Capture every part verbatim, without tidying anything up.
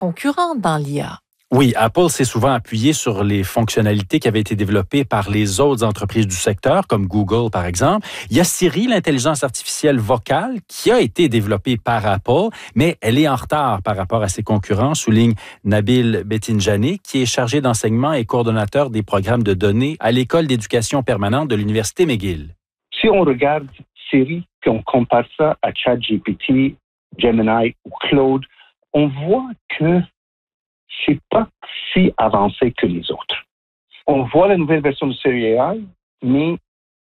concurrentes dans l'I A. Oui, Apple s'est souvent appuyé sur les fonctionnalités qui avaient été développées par les autres entreprises du secteur, comme Google, par exemple. Il y a Siri, l'intelligence artificielle vocale, qui a été développée par Apple, mais elle est en retard par rapport à ses concurrents, souligne Nabil Betinjani, qui est chargé d'enseignement et coordonnateur des programmes de données à l'École d'éducation permanente de l'Université McGill. Si on regarde Siri, puis on compare ça à ChatGPT, Gemini ou Claude, on voit que c'est pas si avancé que les autres. On voit la nouvelle version de Siri A I, mais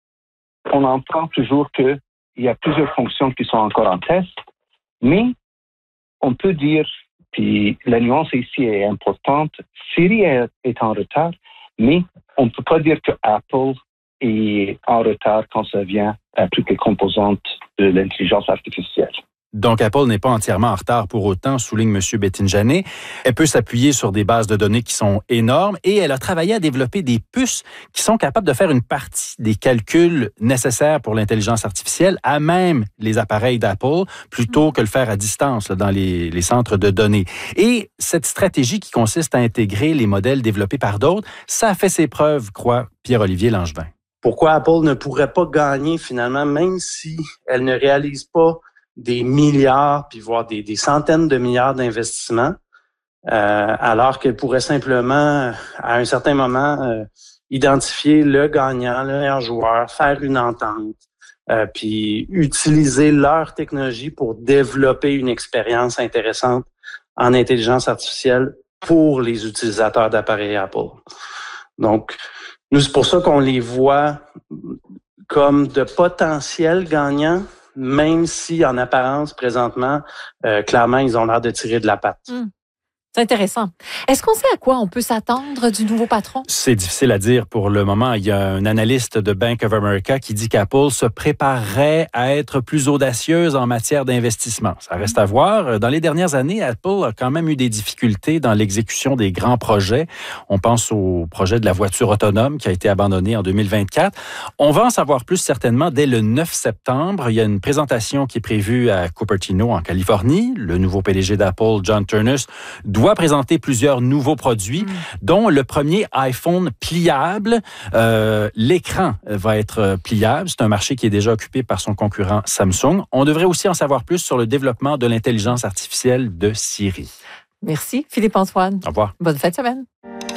on entend toujours qu'il y a plusieurs fonctions qui sont encore en test, mais on peut dire, puis la nuance ici est importante, Siri est en retard, mais on ne peut pas dire que Apple est en retard quand ça vient à toutes les composantes de l'intelligence artificielle. Donc, Apple n'est pas entièrement en retard pour autant, souligne M. Betinjani. Elle peut s'appuyer sur des bases de données qui sont énormes et elle a travaillé à développer des puces qui sont capables de faire une partie des calculs nécessaires pour l'intelligence artificielle à même les appareils d'Apple, plutôt que le faire à distance là, dans les, les centres de données. Et cette stratégie qui consiste à intégrer les modèles développés par d'autres, ça a fait ses preuves, croit Pierre-Olivier Langevin. Pourquoi Apple ne pourrait pas gagner finalement, même si elle ne réalise pas des milliards, puis voire des, des centaines de milliards d'investissements, euh, alors qu'elle pourrait simplement, à un certain moment, euh, identifier le gagnant, le meilleur joueur, faire une entente, euh, puis utiliser leur technologie pour développer une expérience intéressante en intelligence artificielle pour les utilisateurs d'appareils Apple. Donc, nous, c'est pour ça qu'on les voit comme de potentiels gagnants, même si, en apparence, présentement, euh, clairement, ils ont l'air de tirer de la patte. Mmh. C'est intéressant. Est-ce qu'on sait à quoi on peut s'attendre du nouveau patron? C'est difficile à dire pour le moment. Il y a un analyste de Bank of America qui dit qu'Apple se préparerait à être plus audacieuse en matière d'investissement. Ça reste à voir. Dans les dernières années, Apple a quand même eu des difficultés dans l'exécution des grands projets. On pense au projet de la voiture autonome qui a été abandonné en deux mille vingt-quatre. On va en savoir plus certainement dès le neuf septembre. Il y a une présentation qui est prévue à Cupertino, en Californie. Le nouveau P D G d'Apple, John Ternus, doit présenter plusieurs nouveaux produits, mmh. dont le premier iPhone pliable. Euh, l'écran va être pliable. C'est un marché qui est déjà occupé par son concurrent Samsung. On devrait aussi en savoir plus sur le développement de l'intelligence artificielle de Siri. Merci, Philippe-Antoine. Au revoir. Bonne fin de semaine.